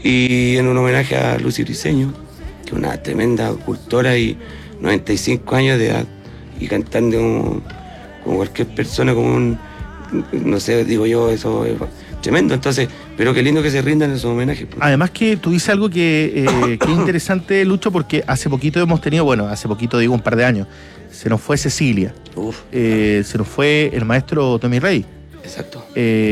y en un homenaje a Lucy Briceño, que es una tremenda cultora y 95 años de edad, y cantando como cualquier persona, no sé, digo yo, eso es tremendo. Entonces, pero qué lindo que se rindan esos homenajes. Además que tú dices algo que es interesante, Lucho, porque hace poquito hemos tenido, hace poquito digo un par de años, se nos fue Cecilia, se nos fue el maestro Tommy Rey. Exacto.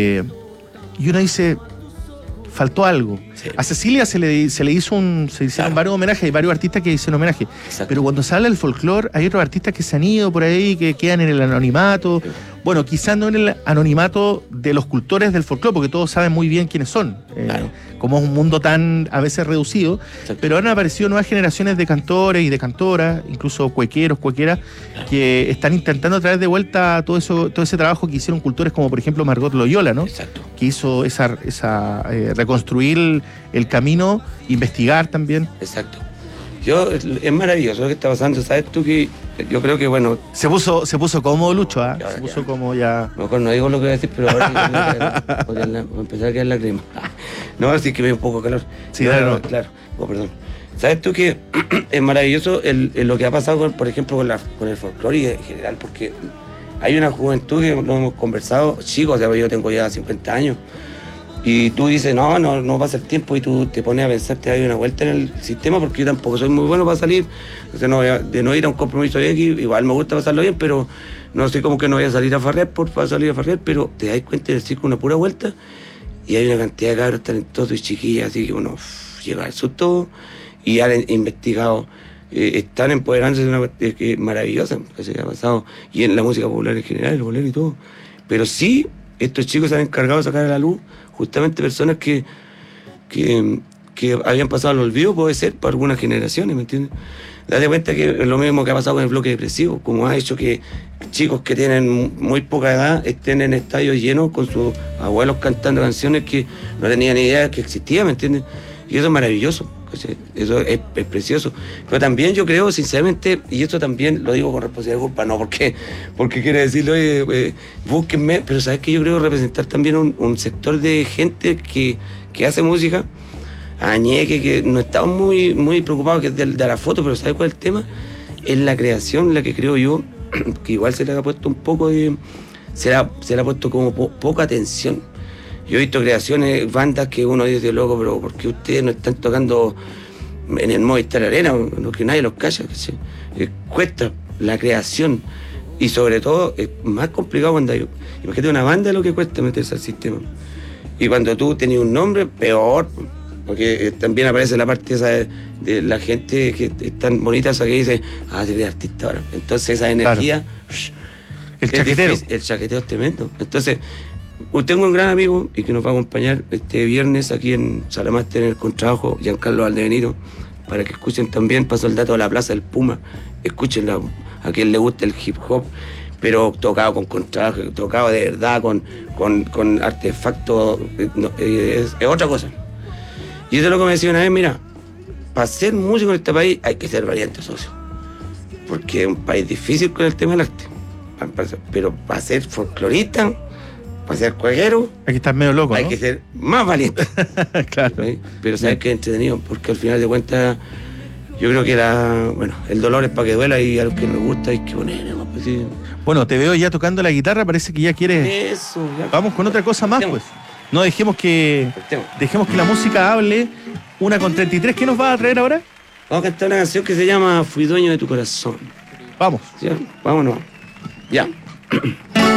Y uno dice, faltó algo. Sí. A Cecilia se le hicieron varios homenajes, hay varios artistas que hicieron homenaje. Exacto. Pero cuando se habla del folclore, hay otros artistas que se han ido por ahí, que quedan en el anonimato. Sí. Bueno, quizás no en el anonimato de los cultores del folclore, porque todos saben muy bien quiénes son. Claro. Como es un mundo tan a veces reducido. Exacto. Pero han aparecido nuevas generaciones de cantores y de cantoras, incluso cuequeras, que están intentando traer de vuelta todo ese trabajo que hicieron cultores como por ejemplo Margot Loyola, ¿no? Exacto. Que hizo reconstruir el camino, investigar también. Exacto. Es maravilloso lo que está pasando. ¿Sabes tú que yo creo que se puso cómodo Lucho, ¿eh? Se puso como ya. Mejor no digo lo que voy a decir, pero ahora voy a empezar a quedar la crema. No, así que me da un poco de calor. Sí, claro. Oh, perdón. ¿Sabes tú que es maravilloso lo que ha pasado, por ejemplo, con el folclore y en general? Porque hay una juventud que lo hemos conversado, chicos, yo tengo ya 50 años. Y tú dices, no pasa el tiempo y tú te pones a pensar, te das una vuelta en el sistema, porque yo tampoco soy muy bueno para salir. Entonces, de no ir a un compromiso X, igual me gusta pasarlo bien, pero no sé cómo que no voy a salir a farrear para salir a farrear, pero te das cuenta del circo una pura vuelta y hay una cantidad de cabros talentosos y chiquillas, así que uno llega al susto y han investigado, están empoderándose de una que maravillosa que se ha pasado, y en la música popular en general, el bolero y todo. Pero sí, estos chicos se han encargado de sacar a la luz justamente personas que habían pasado al olvido, puede ser, por algunas generaciones, ¿me entiendes? Date cuenta que es lo mismo que ha pasado con el bloque depresivo, como ha hecho que chicos que tienen muy poca edad estén en estadios llenos con sus abuelos cantando canciones que no tenían ni idea que existían, ¿me entiendes? Y eso es maravilloso, eso es precioso. Pero también yo creo, sinceramente, y esto también lo digo con responsabilidad de culpa, no porque quiere decirle, oye, búsquenme, pero sabes que yo creo representar también un sector de gente que hace música, añeque, que no estamos muy preocupados de la foto, pero ¿sabes cuál es el tema? Es la creación, la que creo yo, que igual se le ha puesto un poco se le ha puesto como poca atención. Yo he visto creaciones, bandas que uno dice, loco, pero ¿por qué ustedes no están tocando en el Movistar Arena? Que nadie los calla. Cuesta la creación y sobre todo es más complicado cuando hay... Imagínate una banda lo que cuesta meterse al sistema. Y cuando tú tenías un nombre, peor, porque también aparece la parte esa de la gente que es tan bonita, esa que dice, eres artista ahora. Entonces esa energía... Claro. El chaquetero. El chaqueteo es tremendo. Entonces... Tengo un gran amigo y que nos va a acompañar este viernes aquí en Salamaster en el contrabajo, Giancarlo Valdebenito, para que escuchen también. Paso el dato de la Plaza del Puma, escúchenla, a quien le gusta el hip hop, pero tocado con contrabajo, tocado de verdad, con artefactos, es otra cosa. Y eso es lo que me decía una vez, mira, para ser músico en este país hay que ser valiente, socio, porque es un país difícil con el tema del arte, pero para ser folclorista, para ser cueguero, hay que estar medio loco, hay que ser más valiente. Claro. ¿Sí? Pero sabes que es entretenido, porque al final de cuentas yo creo que el dolor es para que duela, y a los que nos gusta hay que ponerle más. Pues, sí. Bueno, te veo ya tocando la guitarra, parece que ya quieres. Eso, ya. Vamos con otra cosa más, pues. No dejemos que la música hable. 1:33, ¿qué nos va a traer ahora? Vamos a cantar una canción que se llama Fui dueño de tu corazón. Vamos. ¿Sí? Vámonos. Ya.